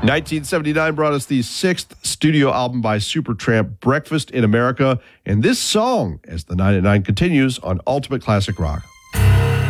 1979 brought us the sixth studio album by Supertramp, Breakfast in America, and this song, as the 9 at 9 continues on Ultimate Classic Rock.